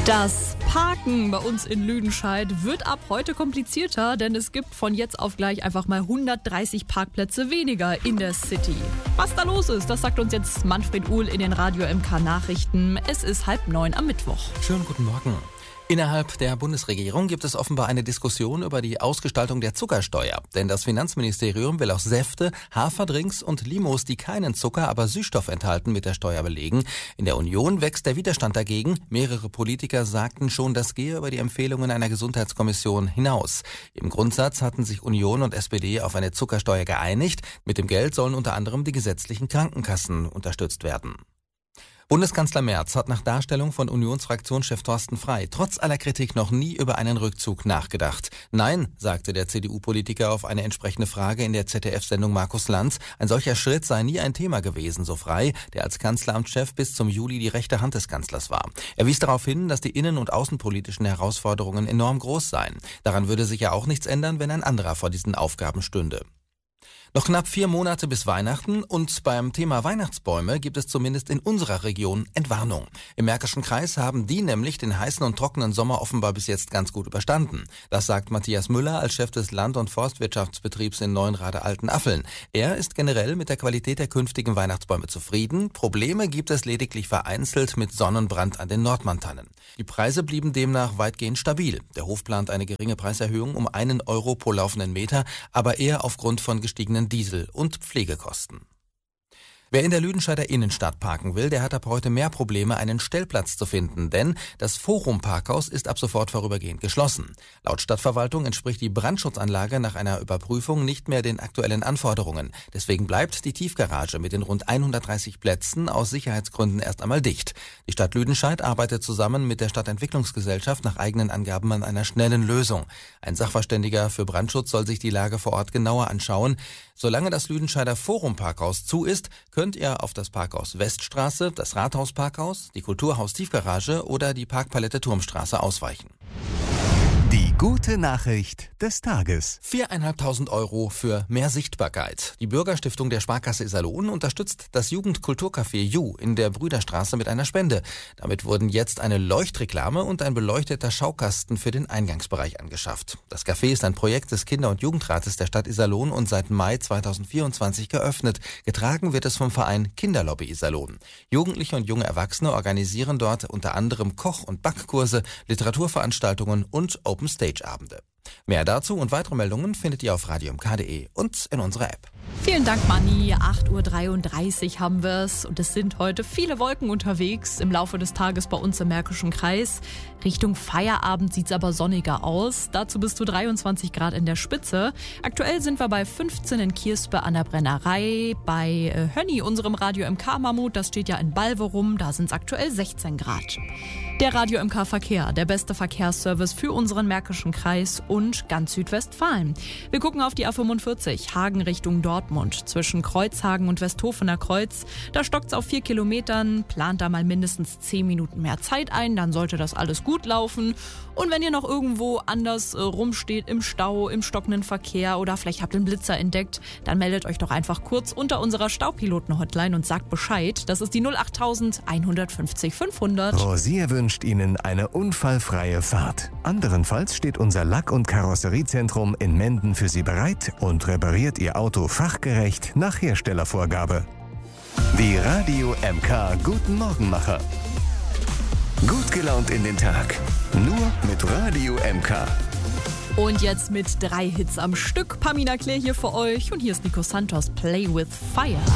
Das Parken bei uns in Lüdenscheid wird ab heute komplizierter, denn es gibt von jetzt auf gleich einfach mal 130 Parkplätze weniger in der City. Was da los ist, das sagt uns jetzt Manfred Uhl in den Radio MK Nachrichten. Es ist 8:30 am Mittwoch. Schönen guten Morgen. Innerhalb der Bundesregierung gibt es offenbar eine Diskussion über die Ausgestaltung der Zuckersteuer. Denn das Finanzministerium will auch Säfte, Haferdrinks und Limos, die keinen Zucker, aber Süßstoff enthalten, mit der Steuer belegen. In der Union wächst der Widerstand dagegen. Mehrere Politiker sagten schon, das gehe über die Empfehlungen einer Gesundheitskommission hinaus. Im Grundsatz hatten sich Union und SPD auf eine Zuckersteuer geeinigt. Mit dem Geld sollen unter anderem die gesetzlichen Krankenkassen unterstützt werden. Bundeskanzler Merz hat nach Darstellung von Unionsfraktionschef Thorsten Frey trotz aller Kritik noch nie über einen Rückzug nachgedacht. Nein, sagte der CDU-Politiker auf eine entsprechende Frage in der ZDF-Sendung Markus Lanz, ein solcher Schritt sei nie ein Thema gewesen, so Frey, der als Kanzleramtschef bis zum Juli die rechte Hand des Kanzlers war. Er wies darauf hin, dass die innen- und außenpolitischen Herausforderungen enorm groß seien. Daran würde sich ja auch nichts ändern, wenn ein anderer vor diesen Aufgaben stünde. Noch knapp 4 Monate bis Weihnachten und beim Thema Weihnachtsbäume gibt es zumindest in unserer Region Entwarnung. Im Märkischen Kreis haben die nämlich den heißen und trockenen Sommer offenbar bis jetzt ganz gut überstanden. Das sagt Matthias Müller als Chef des Land- und Forstwirtschaftsbetriebs in Neuenrade-Altenaffeln. Er ist generell mit der Qualität der künftigen Weihnachtsbäume zufrieden. Probleme gibt es lediglich vereinzelt mit Sonnenbrand an den Nordmantannen. Die Preise blieben demnach weitgehend stabil. Der Hof plant eine geringe Preiserhöhung um 1 Euro pro laufenden Meter, aber eher aufgrund von gestiegenen Diesel- und Pflegekosten. Wer in der Lüdenscheider Innenstadt parken will, der hat ab heute mehr Probleme, einen Stellplatz zu finden, denn das Forum Parkhaus ist ab sofort vorübergehend geschlossen. Laut Stadtverwaltung entspricht die Brandschutzanlage nach einer Überprüfung nicht mehr den aktuellen Anforderungen. Deswegen bleibt die Tiefgarage mit den rund 130 Plätzen aus Sicherheitsgründen erst einmal dicht. Die Stadt Lüdenscheid arbeitet zusammen mit der Stadtentwicklungsgesellschaft nach eigenen Angaben an einer schnellen Lösung. Ein Sachverständiger für Brandschutz soll sich die Lage vor Ort genauer anschauen. Solange das Lüdenscheider Forum Parkhaus zu ist, könnt ihr auf das Parkhaus Weststraße, das Rathausparkhaus, die Kulturhaus Tiefgarage oder die Parkpalette Turmstraße ausweichen. Die gute Nachricht des Tages. 4.500 Euro für mehr Sichtbarkeit. Die Bürgerstiftung der Sparkasse Iserlohn unterstützt das Jugendkulturcafé Ju in der Brüderstraße mit einer Spende. Damit wurden jetzt eine Leuchtreklame und ein beleuchteter Schaukasten für den Eingangsbereich angeschafft. Das Café ist ein Projekt des Kinder- und Jugendrates der Stadt Iserlohn und seit Mai 2024 geöffnet. Getragen wird es vom Verein Kinderlobby Iserlohn. Jugendliche und junge Erwachsene organisieren dort unter anderem Koch- und Backkurse, Literaturveranstaltungen und Open-Stage-Abende. Mehr dazu und weitere Meldungen findet ihr auf radiomk.de und in unserer App. Vielen Dank, Manni. 8:33 Uhr haben wir es und es sind heute viele Wolken unterwegs im Laufe des Tages bei uns im Märkischen Kreis. Richtung Feierabend sieht es aber sonniger aus. Dazu bis zu 23 Grad in der Spitze. Aktuell sind wir bei 15 in Kierspe an der Brennerei. Bei Hönni, unserem Radio MK Mammut, das steht ja in Balverum, da sind es aktuell 16 Grad. Der Radio MK Verkehr, der beste Verkehrsservice für unseren Märkischen Kreis und ganz Südwestfalen. Wir gucken auf die A45, Hagen Richtung Dortmund, zwischen Kreuzhagen und Westhofener Kreuz. Da stockt's auf 4 Kilometern, plant da mal mindestens 10 Minuten mehr Zeit ein, dann sollte das alles gut laufen. Und wenn ihr noch irgendwo anders rumsteht im Stau, im stockenden Verkehr oder vielleicht habt ihr einen Blitzer entdeckt, dann meldet euch doch einfach kurz unter unserer Staupiloten-Hotline und sagt Bescheid. Das ist die 08000 150 500. Rosier wünscht Ihnen eine unfallfreie Fahrt. Anderenfalls steht unser Lack- und Karosseriezentrum in Menden für Sie bereit und repariert Ihr Auto fachgerecht nach Herstellervorgabe. Die Radio MK Guten Morgenmacher. Gut gelaunt in den Tag. Nur mit Radio MK. Und jetzt mit 3 Hits am Stück. Pamina Claire hier für euch und hier ist Nico Santos, Play with Fire.